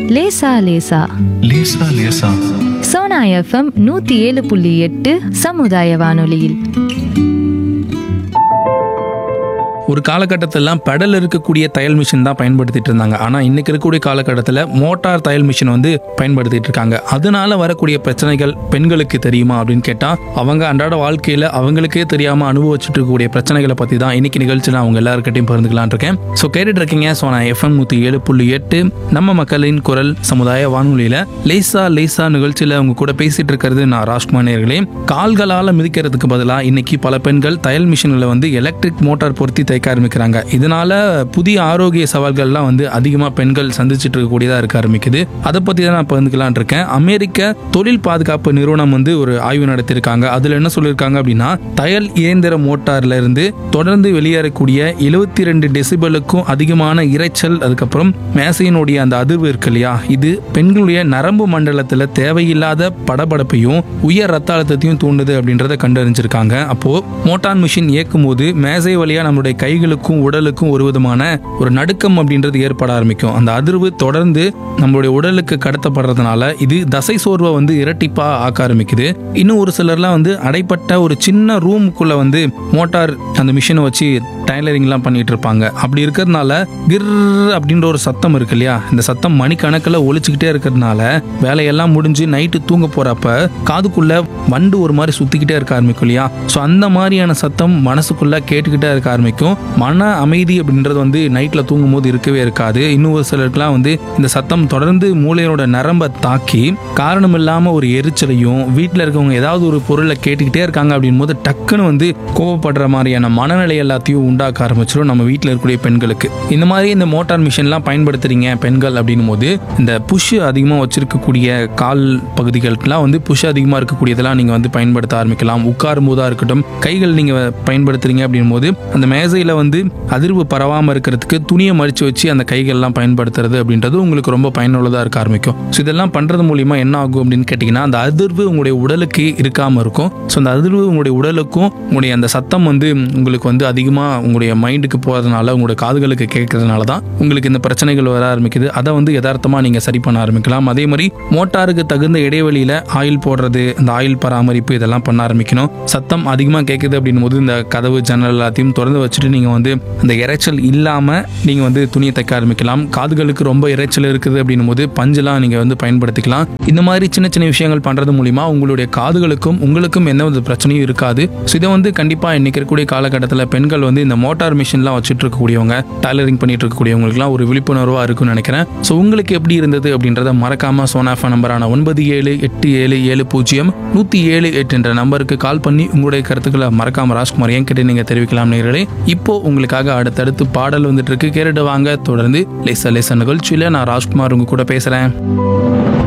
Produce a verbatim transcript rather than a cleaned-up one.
லேசா லேசா லேசா லேசா சோனா எஃப்எம் நூத்தி ஏழு புள்ளி எட்டு சமுதாய வானொலியில். ஒரு காலகட்டத்திலாம் பெடல் இருக்கக்கூடிய தையல் மிஷின் தான் பயன்படுத்திட்டு இருந்தாங்க. ஆனால் இன்னைக்கு இருக்கக்கூடிய காலகட்டத்தில் மோட்டார் தையல் மிஷின் வந்து பயன்படுத்திட்டு இருக்காங்க. அதனால வரக்கூடிய பிரச்சனைகள் பெண்களுக்கு தெரியுமா அப்படின்னு கேட்டால் அவங்க அன்றாட வாழ்க்கையில் அவங்களுக்கே தெரியாமல் அனுபவிச்சுட்டு இருக்கக்கூடிய பிரச்சனைகளை பற்றி தான் இன்னைக்கு நிகழ்ச்சியில் அவங்க எல்லாருக்கிட்டையும் பகிர்ந்துக்கலாம் இருக்கேன். ஸோ கேட்டுட்டு இருக்கீங்க சோனா எஃப்எம் நூற்றி ஏழு புள்ளி எட்டு நம்ம மக்களின் குரல் சமுதாய வானொலியில் லேசா லேசா நிகழ்ச்சியில் அவங்க கூட பேசிட்டு இருக்கிறது நான் ராஜ்குமார் நேயர்களே. கால்களால் மிதிக்கிறதுக்கு பதிலாக இன்னைக்கு பல பெண்கள் தையல் மிஷினில் வந்து எலக்ட்ரிக் மோட்டார் பொருத்தி தைக்க ஆரம்பிக்கிறாங்க. இதனால புதிய ஆரோக்கிய சவால்கள்லாம் வந்து அதிகமாக பெண்கள் சந்திச்சுட்டு இருக்கக்கூடியதாக இருக்க ஆரம்பிக்குது. அதை பற்றி தான் நான் பகிர்ந்துக்கலான் இருக்கேன். அமெரிக்க தொழில் பாதுகாப்பு நிறுவனம் வந்து ஒரு ஆய்வு நடத்தியிருக்காங்க. அதில் என்ன சொல்லியிருக்காங்க அப்படின்னா, தையல் இயந்திர மோட்டார்ல இருந்து தொடர்ந்து வெளியேறக்கூடிய எழுபத்தி ரெண்டு டெசிபலுக்கும் அதிகமான இரைச்சல், அதுக்கப்புறம் மேசையினுடைய அந்த அதிர்வு இருக்கு இல்லையா, இது பெண்களுடைய நரம்பு மண்டலத்தில் தேவையில்லாத படபடப்பையும் உயர் ரத்த அழுத்தத்தையும் தூண்டுது அப்படின்றத கண்டறிஞ்சிருக்காங்க. அப்போ மோட்டார் மிஷின் இயக்கும் போது மேசை வழியா நம்மளுடைய கைகளுக்கும் உடலுக்கும் ஒரு விதமான ஒரு நடுக்கம் அப்படின்றது ஏற்பட ஆரம்பிக்கும். அந்த அதிர்வு தொடர்ந்து நம்மளுடைய உடலுக்கு கடத்தப்படுறதுனால இது தசை சோர்வை வந்து இரட்டிப்பா ஆக்க ஆரம்பிக்குது. இன்னும் ஒரு சிலர்லாம் வந்து அடைப்பட்ட ஒரு சின்ன ரூமுக்குள்ள வந்து மோட்டார் அந்த மிஷினை வச்சு டைலரிங்லாம் பண்ணிட்டு இருப்பாங்க. அப்படி இருக்கிறதுனால கிர் அப்படின்ற ஒரு சத்தம் இருக்கு இல்லையா, இந்த சத்தம் மணிக்கணக்கில் ஒழிச்சுக்கிட்டே இருக்கிறதுனால வேலையெல்லாம் முடிஞ்சு நைட்டு தூங்க போறப்ப காதுக்குள்ள வண்டு ஒரு மாதிரி சுத்திக்கிட்டே இருக்க ஆரம்பிக்கும் இல்லையா. ஸோ அந்த மாதிரியான சத்தம் மனசுக்குள்ள கேட்டுக்கிட்டே இருக்க ஆரம்பிக்கும். மன அமைதி அப்படின்றது வந்து நைட்ல தூங்கும் போது இருக்கவே இருக்காது. இன்னும் ஒரு சிலருக்குலாம் வந்து இந்த சத்தம் தொடர்ந்து மூளையோட நரம்பை தாக்கி காரணம் இல்லாம ஒரு எரிச்சலையும், வீட்டில் இருக்கவங்க ஏதாவது ஒரு பொருளை கேட்டுக்கிட்டே இருக்காங்க அப்படின் போது டக்குன்னு வந்து கோவப்படுற மாதிரியான மனநிலை எல்லாத்தையும் உண்டாக்க ஆரம்பிச்சிடும் நம்ம வீட்டில் இருக்கக்கூடிய பெண்களுக்கு. இந்த மாதிரி இந்த மோட்டார் மிஷின்லாம் பயன்படுத்துறீங்க பெண்கள் அப்படின்னும் போது இந்த புஷ் அதிகமாக வச்சிருக்கக்கூடிய கால் பகுதிகளுக்குலாம் வந்து புஷ் அதிகமாக இருக்கக்கூடியதெல்லாம் நீங்கள் வந்து பயன்படுத்த ஆரம்பிக்கலாம். உட்காரும் போதாக இருக்கட்டும், கைகள் நீங்கள் பயன்படுத்துறீங்க அப்படின்னும் போது அந்த மேசையில் வந்து அதிர்வு பரவாமல் இருக்கிறதுக்கு துணியை மடிச்சு வச்சு அந்த கைகள்லாம் பயன்படுத்துறது அப்படின்றது உங்களுக்கு ரொம்ப பயனுள்ளதாக இருக்க ஆரம்பிக்கும். ஸோ இதெல்லாம் பண்ணுறது மூலிமா என்ன ஆகும் அப்படின்னு கேட்டிங்கன்னா, அந்த அதிர்வு உங்களுடைய உடலுக்கு இருக்காமல் இருக்கும். ஸோ அந்த அதிர்வு உங்களுடைய உடலுக்கும் உங்களுடைய அந்த சத்தம் வந்து உங்களுக்கு வந்து அதிகமாக உங்களுடைய மைண்டுக்கு போகிறதுனால, உங்களுடைய காதுகளுக்கு கேட்கறதுனால தான் உங்களுக்கு இந்த பிரச்சனைகள் வர ஆரம்பிக்குது. அதை வந்து யதார்த்தமாக நீங்கள் சரி பண்ண ஆரம்பிக்கலாம். அதே மாதிரி மோட்டாருக்கு தகுந்த இடைவெளியில் ஆயில் போடுறது, அந்த ஆயில் பராமரிப்பு இதெல்லாம் பண்ண ஆரம்பிக்கணும். சத்தம் அதிகமாக கேட்குது அப்படின்னும் போது இந்த கதவு ஜன்னல் எல்லாத்தையும் திறந்து வச்சுட்டு நீங்கள் வந்து அந்த இறைச்சல் இல்லாமல் நீங்கள் வந்து துணியை தைக்க ஆரம்பிக்கலாம். காதுகளுக்கு ரொம்ப இறைச்சல் இருக்குது அப்படின்னும் போது பஞ்செலாம் நீங்கள் வந்து பயன்படுத்திக்கலாம். இந்த மாதிரி சின்ன சின்ன விஷயங்கள் பண்ணுறது மூலிமா உங்களுடைய காதுகளுக்கும் உங்களுக்கும் எந்த ஒரு பிரச்சனையும் இருக்காது. ஸோ இதை வந்து கண்டிப்பாக இன்னைக்கு இருக்கக்கூடிய காலகட்டத்தில் பெண்கள் வந்து இந்த மோட்டார் மிஷின்லாம் வச்சுட்டு இருக்கக்கூடியவங்க, டைலரிங் பண்ணிட்டு இருக்கக்கூடியவங்களுக்குலாம் ஒரு விழிப்புணர்வாக இருக்குன்னு நினைக்கிறேன். ஸோ உங்களுக்கு எப்படி இருந்தது அப்படின்றத மறக்காம சோனாஃபா நம்பரான ஒன்பது ஏழு எட்டு ஏழு ஏழு பூஜ்ஜியம் நூற்றி ஏழு எட்டு என்ற நம்பருக்கு கால் பண்ணி உங்களுடைய கருத்துக்களை மறக்காம ராஜ்குமார் என்கிட்ட நீங்கள் தெரிவிக்கலாம் நேயர்களே. இப்போ உங்களுக்காக அடுத்தடுத்து பாடல் வந்துட்டு இருக்கு, கேட்டுட்டு வாங்க. தொடர்ந்து லேசா லேசா நிகழ்ச்சியில் நான் ராஜ்குமார் உங்க கூட பேசுறேன்.